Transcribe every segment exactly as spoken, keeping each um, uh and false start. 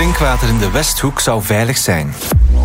drinkwater in de Westhoek zou veilig zijn.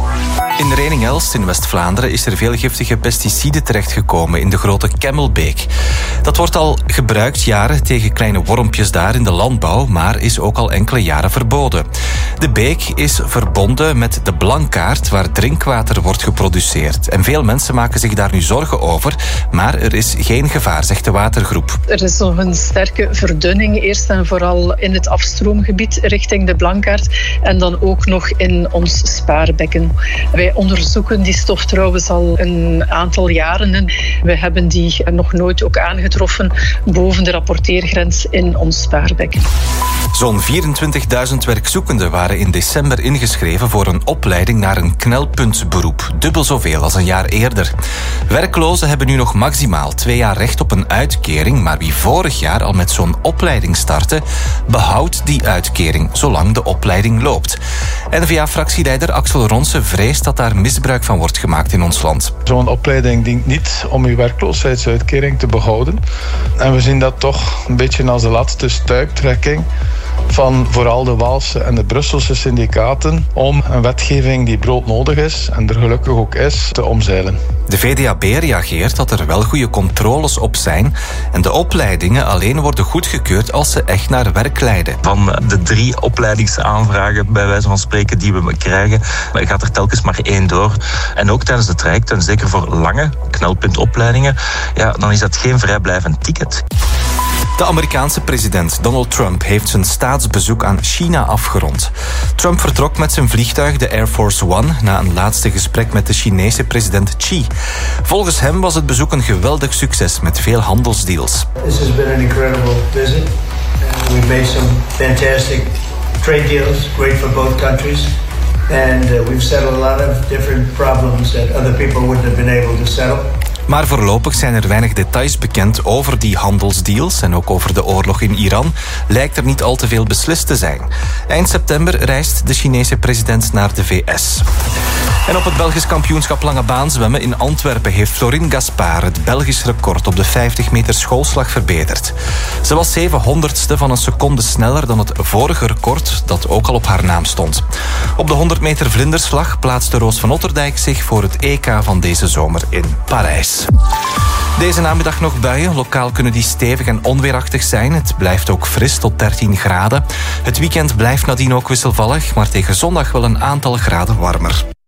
In Rening-Elst in West-Vlaanderen is er veel giftige pesticiden terechtgekomen in de grote Kemmelbeek. Dat wordt al gebruikt jaren tegen kleine wormpjes daar in de landbouw, maar is ook al enkele jaren verboden. De beek is verbonden met de Blankaart, waar drinkwater wordt geproduceerd. En veel mensen maken zich daar nu zorgen over, maar er is geen gevaar, zegt de watergroep. Er is nog een sterke verdunning, eerst en vooral in het afstroomgebied richting de Blankaart en dan ook nog in ons spaarbekken. Wij onderzoeken die stof trouwens al een aantal jaren en we hebben die nog nooit ook aangetroffen boven de rapporteergrens in ons spaarbekken. Zo'n vierentwintigduizend werkzoekenden waren in december ingeschreven voor een opleiding naar een knelpuntberoep. Dubbel zoveel als een jaar eerder. Werklozen hebben nu nog maximaal twee jaar recht op een uitkering, maar wie vorig jaar al met zo'n opleiding startte, behoudt die uitkering zolang de opleiding loopt. N V A-fractieleider Axel Ronse vreest dat daar misbruik van wordt gemaakt in ons land. Zo'n opleiding dient niet om uw werkloosheidsuitkering te behouden. En we zien dat toch een beetje als de laatste stuiptrekking van vooral de Waalse en de Brusselse syndicaten om een wetgeving die broodnodig is, en er gelukkig ook is, te omzeilen. De V D A B reageert dat er wel goede controles op zijn en de opleidingen alleen worden goedgekeurd als ze echt naar werk leiden. Van de drie opleidingsaanvragen, bij wijze van spreken, die we krijgen, gaat er telkens maar één door. En ook tijdens het traject, en zeker voor lange knelpuntopleidingen, ja, dan is dat geen vrijblijvend ticket. De Amerikaanse president Donald Trump heeft zijn staatsbezoek aan China afgerond. Trump vertrok met zijn vliegtuig, de Air Force One, na een laatste gesprek met de Chinese president Xi. Volgens hem was het bezoek een geweldig succes met veel handelsdeals. This has been an incredible visit. We've made some fantastic trade deals, great for both countries. And uh, we've settled a lot of different problems that other people wouldn't have been able to settle. Maar voorlopig zijn er weinig details bekend over die handelsdeals en ook over de oorlog in Iran lijkt er niet al te veel beslist te zijn. Eind september reist de Chinese president naar de V S. En op het Belgisch kampioenschap lange baan zwemmen in Antwerpen heeft Florine Gaspard het Belgisch record op de vijftig meter schoolslag verbeterd. Ze was zevenhonderdste van een seconde sneller dan het vorige record dat ook al op haar naam stond. Op de honderd meter vlinderslag plaatste Roos van Otterdijk zich voor het E K van deze zomer in Parijs. Deze namiddag nog buien. Lokaal kunnen die stevig en onweerachtig zijn. Het blijft ook fris tot dertien graden. Het weekend blijft nadien ook wisselvallig, maar tegen zondag wel een aantal graden warmer.